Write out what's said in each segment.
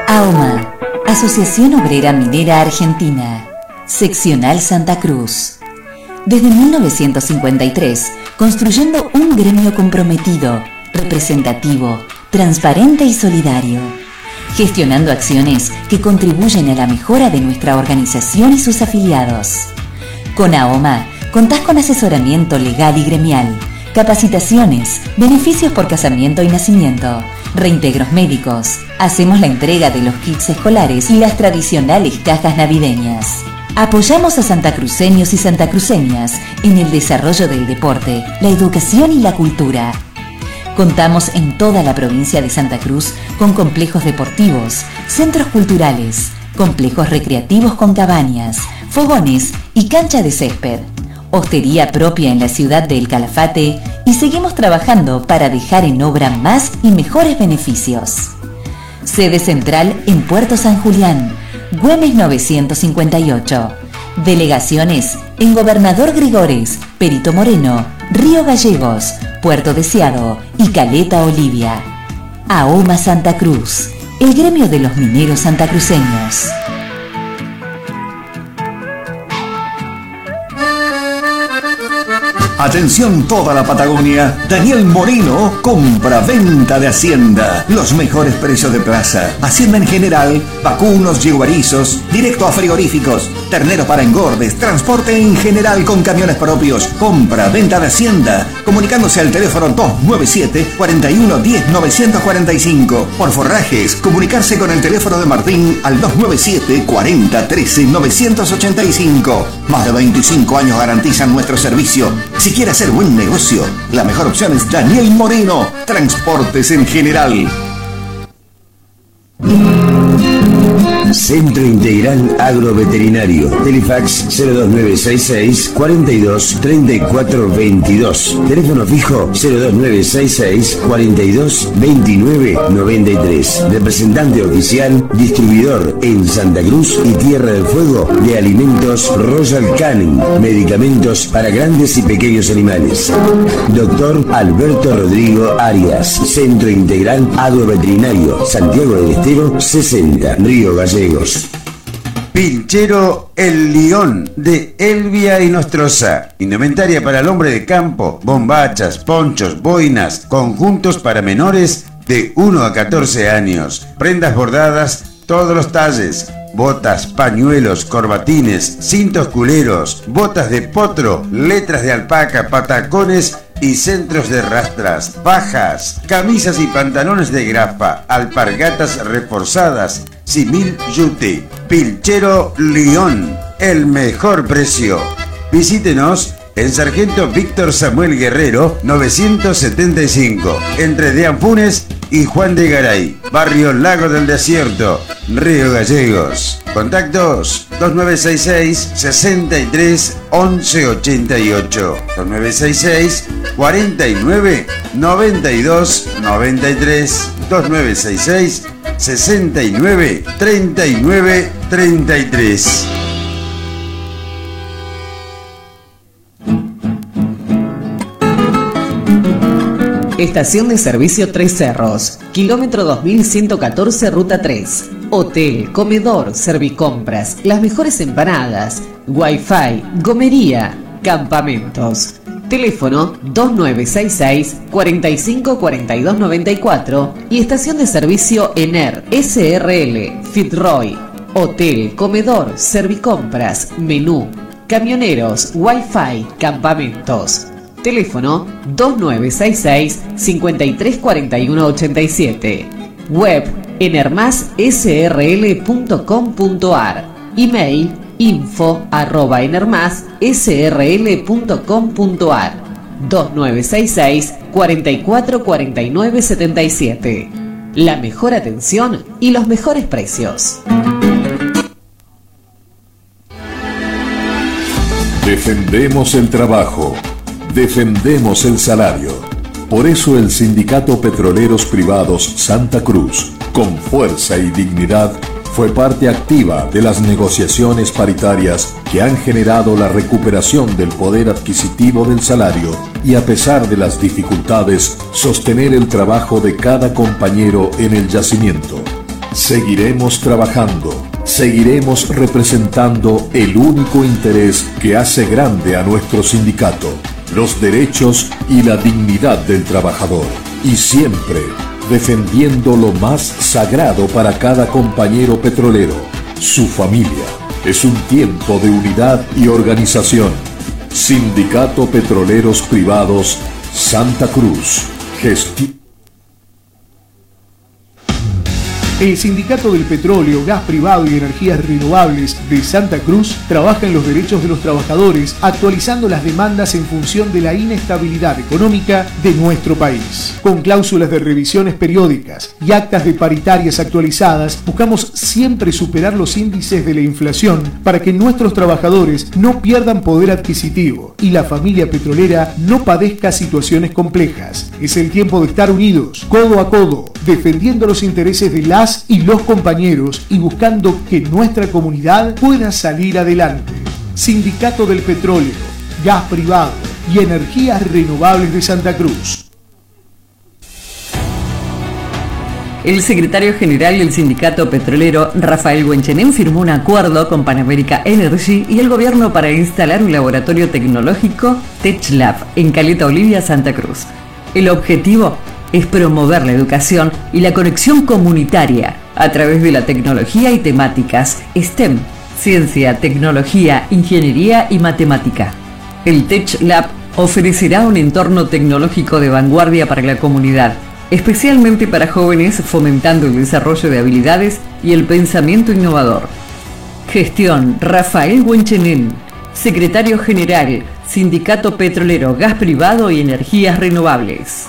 AOMA, Asociación Obrera Minera Argentina, Seccional Santa Cruz. Desde 1953, construyendo un gremio comprometido, representativo, transparente y solidario, gestionando acciones que contribuyen a la mejora de nuestra organización y sus afiliados. Con AOMA, contás con asesoramiento legal y gremial, capacitaciones, beneficios por casamiento y nacimiento, reintegros médicos. Hacemos la entrega de los kits escolares y las tradicionales cajas navideñas. Apoyamos a santacruceños y santacruceñas en el desarrollo del deporte, la educación y la cultura. Contamos en toda la provincia de Santa Cruz con complejos deportivos, centros culturales, complejos recreativos con cabañas, fogones y cancha de césped, hostería propia en la ciudad de El Calafate, y seguimos trabajando para dejar en obra más y mejores beneficios. Sede central en Puerto San Julián, Güemes 958. Delegaciones en Gobernador Gregores, Perito Moreno, Río Gallegos, Puerto Deseado y Caleta Olivia. AOMA Santa Cruz, el gremio de los mineros santacruceños. Atención toda la Patagonia, Daniel Moreno, compra-venta de Hacienda. Los mejores precios de plaza. Hacienda en general, vacunos, yeguarizos, directo a frigoríficos, terneros para engordes, transporte en general con camiones propios. Compra-venta de Hacienda. Comunicándose al teléfono 297-4110-945. Por forrajes, comunicarse con el teléfono de Martín al 297-4013-985. Más de 25 años garantizan nuestro servicio. Si quiere hacer buen negocio, la mejor opción es Daniel Moreno, Transportes en General. Centro Integral Agroveterinario. Telefax 02966 42 34 22. Teléfono fijo 02966 42 29 93. Representante oficial, distribuidor en Santa Cruz y Tierra del Fuego de alimentos Royal Canin. Medicamentos para grandes y pequeños animales. Doctor Alberto Rodrigo Arias. Centro Integral Agroveterinario. Santiago del Estero 60. Río Gallegos. Pinchero El Lión de Elvia y Nostroza. Indumentaria para el hombre de campo, bombachas, ponchos, boinas, conjuntos para menores de 1 a 14 años. Prendas bordadas, todos los talles. Botas, pañuelos, corbatines, cintos culeros, botas de potro, letras de alpaca, patacones y centros de rastras, fajas, camisas y pantalones de grapa, alpargatas reforzadas, simil yute. Pinchero León, el mejor precio. Visítenos en Sargento Víctor Samuel Guerrero 975, entre Deán Funes y Juan de Garay, barrio Lago del Desierto, Río Gallegos. Contactos 2966 63 11 88, 2966 49 92 93, 2966 69 39 33. Estación de servicio Tres Cerros, kilómetro 2114, ruta 3. Hotel, comedor, servicompras, las mejores empanadas, wifi, gomería, campamentos. Teléfono 2966 45 42 94 y estación de servicio ENER SRL, Fitzroy. Hotel, comedor, servicompras, menú, camioneros, wifi, campamentos. Teléfono 2966 53 41 87. Web enermassrl.com.ar. Email info@enermassrl.com.ar. 2966 44 49 77. La mejor atención y los mejores precios. Defendemos el trabajo. Defendemos el salario. Por eso el Sindicato Petroleros Privados Santa Cruz, con fuerza y dignidad, fue parte activa de las negociaciones paritarias que han generado la recuperación del poder adquisitivo del salario y, a pesar de las dificultades, sostener el trabajo de cada compañero en el yacimiento. Seguiremos trabajando, seguiremos representando el único interés que hace grande a nuestro sindicato, los derechos y la dignidad del trabajador, y siempre defendiendo lo más sagrado para cada compañero petrolero, su familia. Es un tiempo de unidad y organización. Sindicato Petroleros Privados Santa Cruz. El Sindicato del Petróleo, Gas Privado y Energías Renovables de Santa Cruz trabaja en los derechos de los trabajadores, actualizando las demandas en función de la inestabilidad económica de nuestro país. Con cláusulas de revisiones periódicas y actas de paritarias actualizadas, buscamos siempre superar los índices de la inflación para que nuestros trabajadores no pierdan poder adquisitivo y la familia petrolera no padezca situaciones complejas. Es el tiempo de estar unidos, codo a codo, defendiendo los intereses de las y los compañeros y buscando que nuestra comunidad pueda salir adelante. Sindicato del Petróleo, Gas Privado y Energías Renovables de Santa Cruz. El secretario general del sindicato petrolero, Rafael Huenchenén, firmó un acuerdo con Pan America Energy y el gobierno para instalar un laboratorio tecnológico TechLab en Caleta Olivia, Santa Cruz. El objetivo es promover la educación y la conexión comunitaria a través de la tecnología y temáticas STEM, ciencia, tecnología, ingeniería y matemática. El TechLab ofrecerá un entorno tecnológico de vanguardia para la comunidad, especialmente para jóvenes, fomentando el desarrollo de habilidades y el pensamiento innovador. Gestión Rafael Huenchenén, secretario general, Sindicato Petrolero, Gas Privado y Energías Renovables.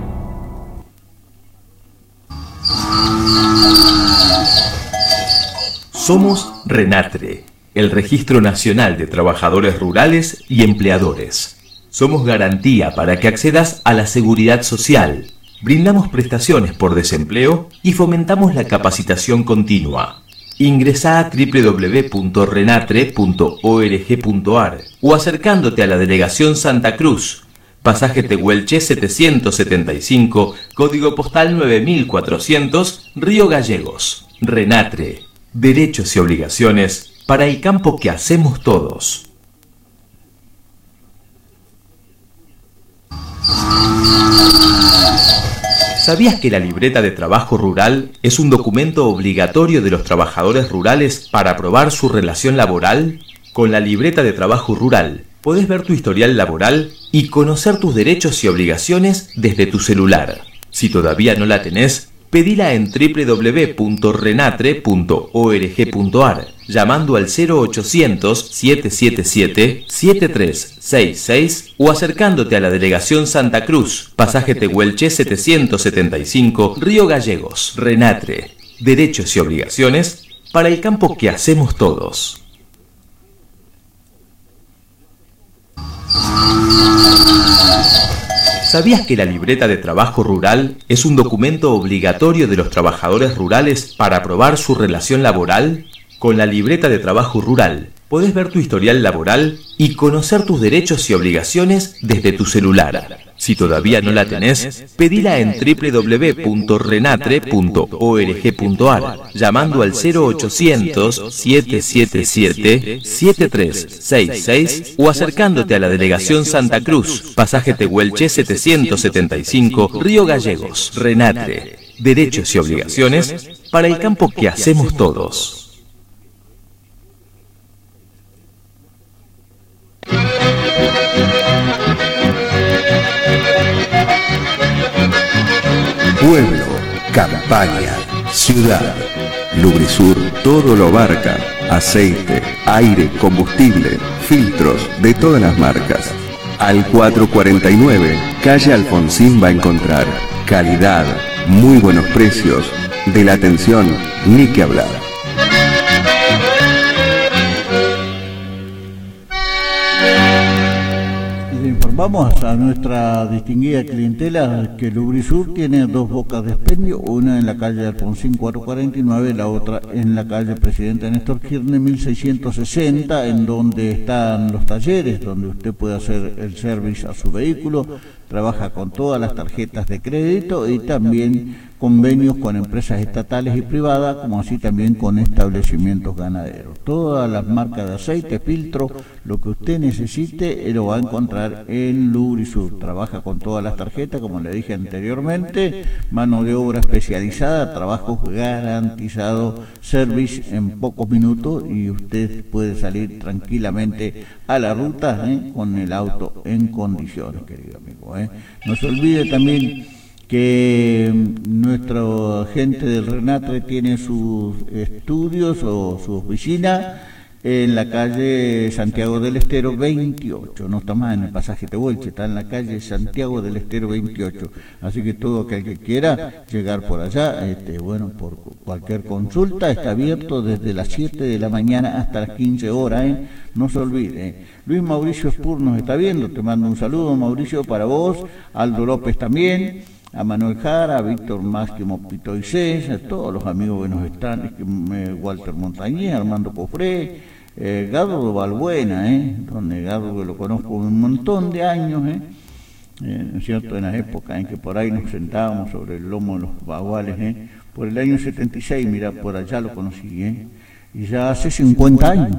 Somos RENATRE, el Registro Nacional de Trabajadores Rurales y Empleadores. Somos garantía para que accedas a la seguridad social. Brindamos prestaciones por desempleo y fomentamos la capacitación continua. Ingresá a www.renatre.org.ar o acercándote a la Delegación Santa Cruz, Pasaje Tehuelche 775, código postal 9400, Río Gallegos. RENATRE, derechos y obligaciones para el campo que hacemos todos. ¿Sabías que la libreta de trabajo rural es un documento obligatorio de los trabajadores rurales para aprobar su relación laboral? Con la libreta de trabajo rural podés ver tu historial laboral y conocer tus derechos y obligaciones desde tu celular. Si todavía no la tenés, pedila en www.renatre.org.ar, llamando al 0800-777-7366 o acercándote a la Delegación Santa Cruz, Pasaje Tehuelche 775, Río Gallegos. RENATRE, derechos y obligaciones para el campo que hacemos todos. ¿Sabías que la libreta de trabajo rural es un documento obligatorio de los trabajadores rurales para aprobar su relación laboral? Con la libreta de trabajo rural podés ver tu historial laboral y conocer tus derechos y obligaciones desde tu celular. Si todavía no la tenés, pedila en www.renatre.org.ar, llamando al 0800-777-7366 o acercándote a la Delegación Santa Cruz, Pasaje Tehuelche 775, Río Gallegos. RENATRE, derechos y obligaciones para el campo que hacemos todos. Pueblo, campaña, ciudad. Lubrisur todo lo abarca. Aceite, aire, combustible, filtros de todas las marcas. Al 449, calle Alfonsín va a encontrar calidad, muy buenos precios, de la atención ni que hablar. Informamos a nuestra distinguida clientela que Lubrisur tiene dos bocas de expendio, una en la calle Alfonsín 449, la otra en la calle Presidente Néstor Kirchner 1660, en donde están los talleres, donde usted puede hacer el service a su vehículo, trabaja con todas las tarjetas de crédito y también convenios con empresas estatales y privadas, como así también con establecimientos ganaderos. Todas las marcas de aceite, filtro, lo que usted necesite, lo va a encontrar en Lubrisur. Trabaja con todas las tarjetas, como le dije anteriormente, mano de obra especializada, trabajos garantizados, service en pocos minutos y usted puede salir tranquilamente a la ruta con el auto en condiciones, querido amigo. No se olvide también que nuestra gente del Renatre tiene sus estudios o su oficina en la calle Santiago del Estero 28, no está más en el pasaje Tehuelche, está en la calle Santiago del Estero 28, así que todo aquel que quiera llegar por allá, bueno, por cualquier consulta, está abierto desde las 7 de la mañana hasta las 15 horas, no se olvide. Luis Mauricio Spur nos está viendo, te mando un saludo, Mauricio, para vos, Aldo López también, a Manuel Jara, a Víctor Máximo Pitoisés, a todos los amigos que nos están, Walter Montañez, Armando Pofré, Gardo Balbuena, donde Gardo que lo conozco un montón de años, ¿no es cierto?, en la época en que por ahí nos sentábamos sobre el lomo de los baguales, por el año 76, mira, por allá lo conocí, y ya hace 50 años,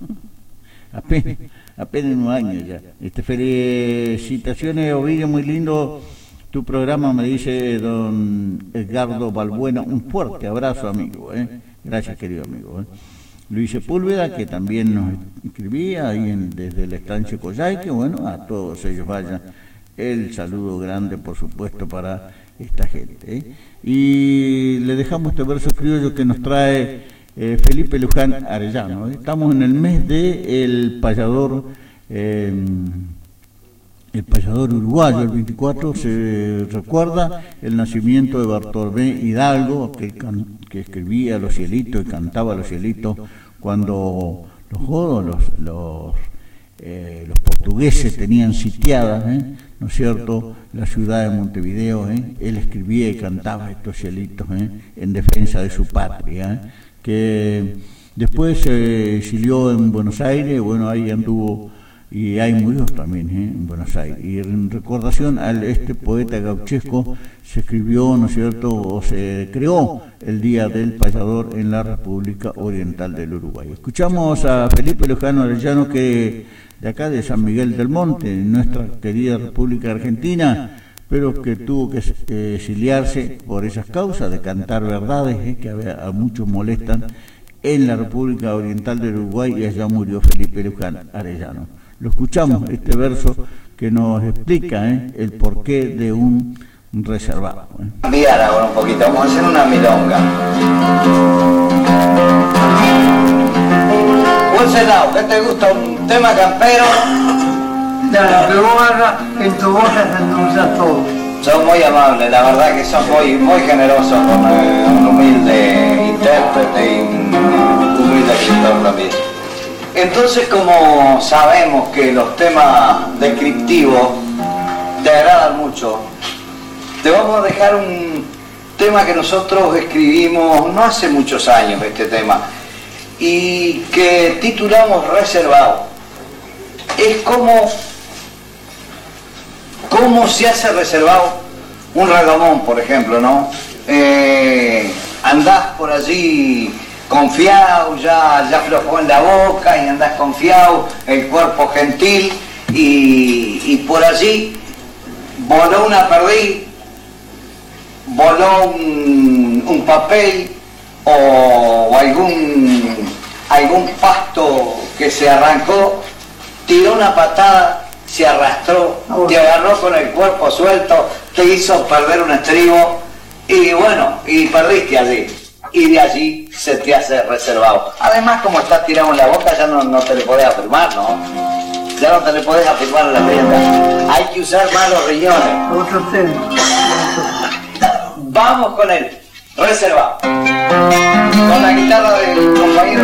apenas unos años ya. Felicitaciones, Ovidio, muy lindo tu programa, me dice don Edgardo Balbuena, un fuerte abrazo, amigo, gracias, querido amigo. Luis Sepúlveda, que también nos escribía ahí desde la estancia Coyhaique, bueno, a todos ellos vaya el saludo grande, por supuesto, para esta gente. Y le dejamos este verso criollo que nos trae Felipe Luján Arellano. Estamos en el mes de el payador uruguayo. El 24 se recuerda el nacimiento de Bartolomé Hidalgo, que escribía Los Cielitos y cantaba Los Cielitos cuando los godos, los portugueses tenían sitiadas, ¿no es cierto?, la ciudad de Montevideo. Él escribía y cantaba estos cielitos en defensa de su patria, que después se exilió en Buenos Aires, bueno, ahí anduvo. Y hay muchos también en Buenos Aires. Y en recordación a este poeta gauchesco se escribió, ¿no es cierto?, o se creó el Día del Payador en la República Oriental del Uruguay. Escuchamos a Felipe Luján Arellano, que de acá de San Miguel del Monte, en nuestra querida República Argentina, pero que tuvo que exiliarse por esas causas de cantar verdades que a muchos molestan en la República Oriental del Uruguay, y allá murió Felipe Luján Arellano. Lo escuchamos, este verso que nos explica el porqué de un reservado. Cambiar ahora un poquito, vamos a hacer una milonga. Wenceslao, ¿qué te gusta? ¿Un tema campero? Dale, que vos hagas en tu voz se endulza todo. Son muy amables, la verdad que son muy generosos con un humilde intérprete y un humilde escritor también. Entonces, como sabemos que los temas descriptivos te agradan mucho, te vamos a dejar un tema que nosotros escribimos no hace muchos años, este tema, y que titulamos Reservado. Es cómo se hace reservado un redomón, por ejemplo, ¿no? Andás por allí confiado, ya aflojó en la boca y andás confiado, el cuerpo gentil, y por allí voló una perdiz, voló un papel o algún pasto que se arrancó, tiró una patada, se arrastró, te agarró con el cuerpo suelto, te hizo perder un estribo y bueno, y perdiste allí. Y de allí se te hace reservado. Además, como estás tirado en la boca, ya no te le podés afirmar, ¿no? Ya no te le podés afirmar en la rienda. Hay que usar más los riñones. Otro tema. Vamos con el reservado. Con la guitarra del compañero